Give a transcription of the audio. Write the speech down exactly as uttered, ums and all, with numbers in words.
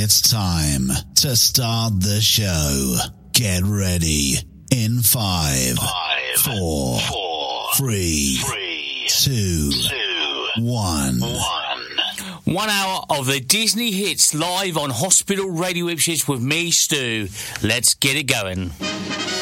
It's time to start the show. Get ready in five, five four, four, three, three, two, two, one. one. One hour of the Disney hits live on Hospital Radio Ipswich with me, Stu. Let's get it going.